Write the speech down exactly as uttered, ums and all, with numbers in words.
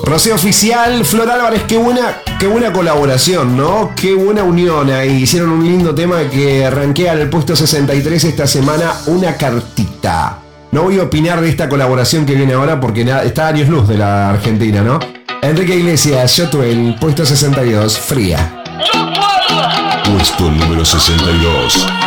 Rocío Oficial, Flor Álvarez, qué buena, qué buena colaboración, ¿no? Qué buena unión ahí. Hicieron un lindo tema que arranquea en el puesto sesenta y tres esta semana, Una cartita. No voy a opinar de esta colaboración que viene ahora porque está a años luz de la Argentina, ¿no? Enrique Iglesias, Yo Twain, puesto sesenta y dos, Fría. Puesto número sesenta y dos.